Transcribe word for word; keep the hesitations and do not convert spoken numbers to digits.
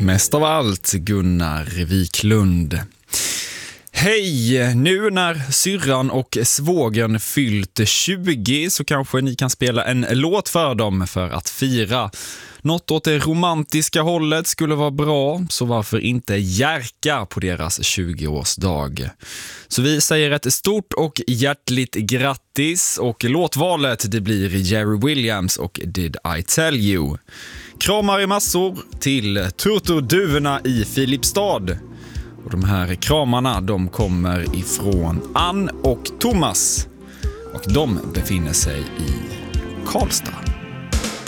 mest av allt Gunnar Wiklund. Hej! Nu när syrran och svågen fyllt tjugo så kanske ni kan spela en låt för dem för att fira. Något åt det romantiska hållet skulle vara bra, så varför inte Jerka på deras tjugoårsdag? Så vi säger ett stort och hjärtligt grattis, och låtvalet det blir Jerry Williams och Did I Tell You. Kramar i massor till Turturduvorna i Filipstad. Och de här kramarna de kommer ifrån Ann och Thomas, och de befinner sig i Karlstad.